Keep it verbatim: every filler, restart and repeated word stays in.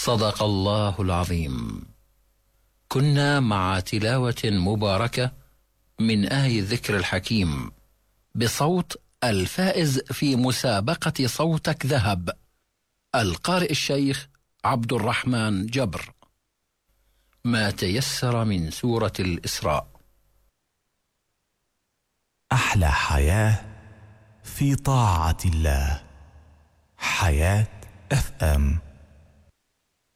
صدق الله العظيم. كنا مع تلاوة مباركة من آي الذكر الحكيم بصوت الفائز في مسابقة صوتك ذهب، القارئ الشيخ عبد الرحمن جبر. ما تيسر من سورة الإسراء. أحلى حياة في طاعة الله. حياة اف ام.